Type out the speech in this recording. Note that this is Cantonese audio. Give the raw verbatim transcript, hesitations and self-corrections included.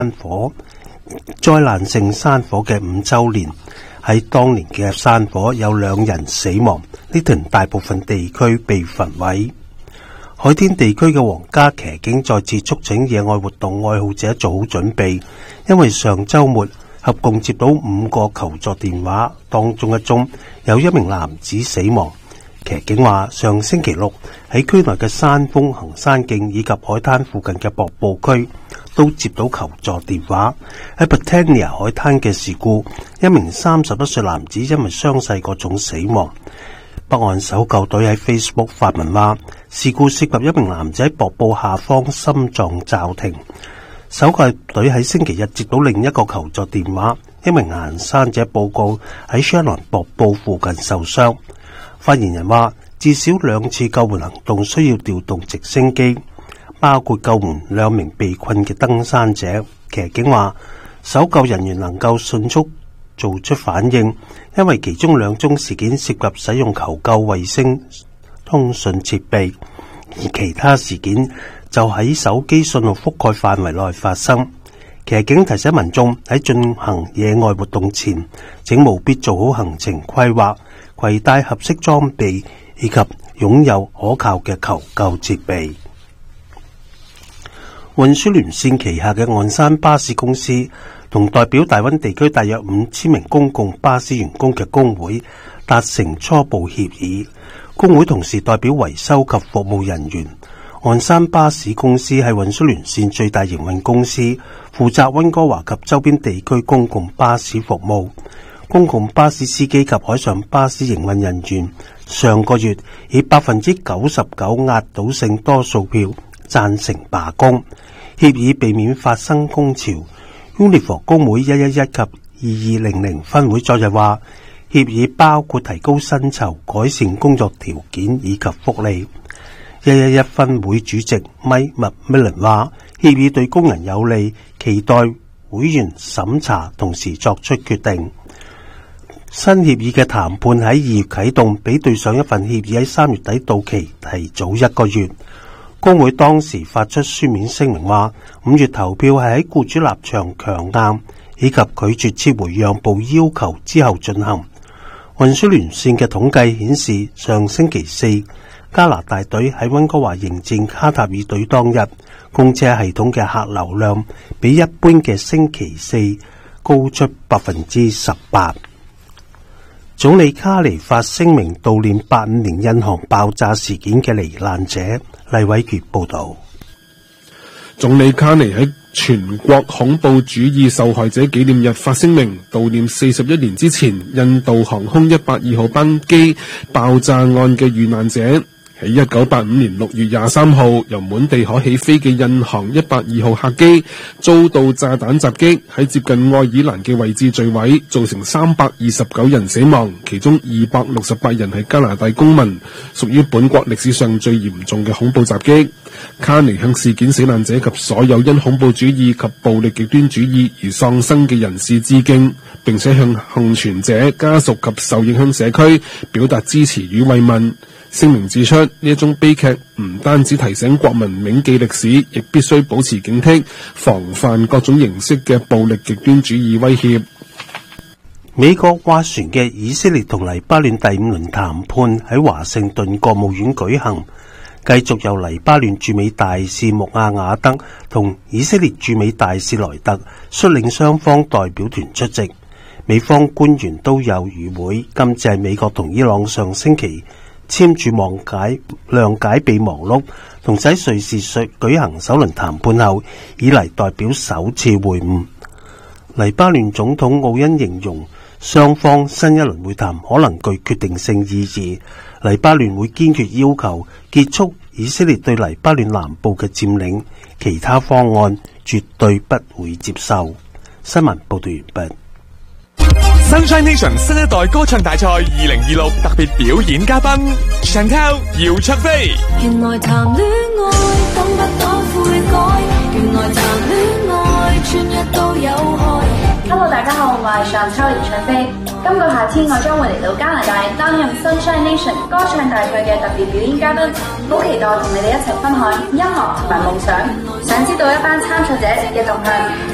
火災難性山火嘅五週年。喺當年嘅山火有兩人死亡，呢屯大部分地區被焚毀。海天地區嘅皇家騎警再次促請野外活動愛好者做好準備，因為上週末合共接到五個求助電話，當中一宗有一名男子死亡。騎警話，上星期六喺區內嘅山峰、行山徑以及海灘附近嘅瀑布區都接到求助電話。喺 Britannia 海灘嘅事故，一名三十一歲男子因為傷勢過重死亡。北岸搜救隊喺 Facebook 發文話，事故涉及一名男子喺瀑布下方心臟驟停。搜救隊喺星期日接到另一個求助電話，一名行山者報告喺 Shannon 瀑布附近受傷。發言人話，至少兩次救援行動需要調動直升機，包括救援兩名被困嘅登山者。騎警話，搜救人員能夠迅速做出反應，因為其中兩宗事件涉及使用求救衛星通訊設備，而其他事件就喺手機信號覆蓋範圍內發生。騎警提醒民眾喺進行野外活動前，請務必做好行程規劃，攜帶合適裝備以及擁有可靠嘅求救設備。運輸聯線旗下嘅岸山巴士公司同代表大溫地區大約五千名公共巴士員工嘅工會達成初步協議。工會同時代表維修及服務人員。岸山巴士公司係運輸聯線最大營運公司，負責溫哥華及周邊地區公共巴士服務。公共巴士司機及海上巴士營運人員上個月以百分之九十九壓倒性多數票贊成罷工，協議避免發生工潮。Unifor 工會一一一及二二零零分會昨日話，協議包括提高薪酬、改善工作條件以及福利。一一一分會主席米麥米倫話，協議對工人有利，期待會員審查同時作出決定。新協議嘅談判喺二月啟動，比對上一份協議喺三月底到期提早一個月。工會當時發出書面聲明話，五月投票係喺僱主立場強硬以及拒絕撤回讓步要求之後進行。運輸聯線嘅統計顯示，上星期四加拿大隊喺溫哥華迎戰卡塔爾隊當日，公車系統嘅客流量比一般嘅星期四高出百分之十八。總理卡尼發聲明悼念八五年印航爆炸事件嘅罹難者。黎偉傑報道。 總理卡尼喺全國恐怖主義受害者紀念日發聲明悼念四十一年之前印度航空一八二號班機爆炸案嘅遇難者。喺一九八五年六月廿三號，由滿地可起飛嘅印航一八二號客機遭到炸彈襲擊，喺接近愛爾蘭嘅位置墜毀，造成三百二十九人死亡，其中二百六十八人係加拿大公民，屬於本國歷史上最嚴重嘅恐怖襲擊。卡尼向事件死難者及所有因恐怖主義及暴力極端主義而喪生嘅人士致敬，並且向幸存者家屬及受影響社區表達支持與慰問。聲明指出，呢一宗悲劇唔單止提醒國民銘記歷史，亦必須保持警惕，防範各種形式嘅暴力極端主義威脅。 美國斡旋嘅以色列同黎巴嫩第五輪談判喺華盛頓國務院舉行，繼續由黎巴嫩駐美大使穆亞瓦德同以色列駐美大使萊特率領雙方代表團出席。美方官員都有與會。今次係美國同伊朗上星期簽署諒解諒解備忘錄，同喺瑞士舉行首輪談判後以嚟代表首次會晤。黎巴嫩總統奧恩形容雙方新一輪會談可能具決定性意義，黎巴嫩會堅決要求結束以色列對黎巴嫩南部嘅佔領，其他方案絕對不會接受。新聞報道完畢。 Sunshine Nation 新一代歌唱大賽二零二六特別表演嘉賓 Chantel 姚焯菲。 原來談戀愛等不到悔改，原來談戀愛全日都有害。 Hello， 大家好，我係 Chantel 姚焯菲。今個夏天我將會嚟到加拿大擔任 Sunshine Nation 歌唱大賽嘅特別表演嘉賓，好期待同你哋一齊分享音樂同埋夢想。想知道一班參賽者嘅動向，